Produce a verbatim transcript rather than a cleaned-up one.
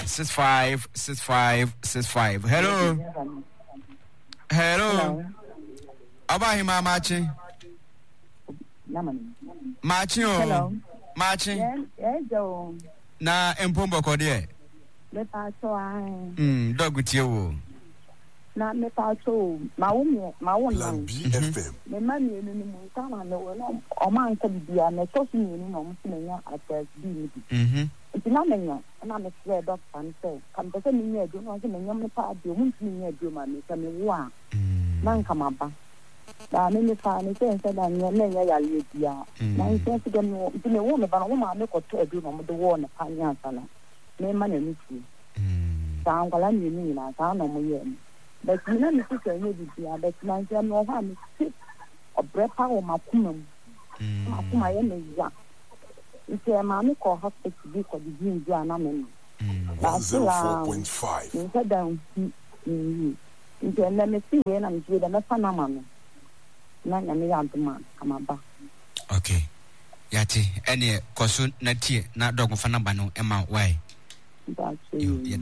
six five six five six five. Hello. Hello. Abahima Machi. Machi. Hello. Machi. Yes, Joe. Na Empombo Codie. Me paso ai. Hmm, dog with you. Na me paso, ma umi, ma umi. B F M. Me mami ni ni mutama na wala o man ka bibia na to fi ni no mo menya attack bi. Mhm. Nti na menya, na me swear doctor say, kam pese ni nya do no se menya me pa ade, mo ntimi nya do ma me ka me wo a. Na nka maba. Da me me fa ni say say da nya na nya ya le bia. Na nse se dem no, nti me wo me ba no ma me ko to adu no mo de wo na pa nya sala. Me ma na ni tu. Sa ngala ni ni na sa no mo ye. But you know, you say you did the other man, you know, I'm sick or breath or my kumum. My enemy, it's a mammy call hospital because the dream you are not many. four point five. You said down, you can let me see when I'm with a Panama. None of me out the man, come back. Okay. Yati, any Kosun Nati, not dog of Fanabano, Emma, why? That's you.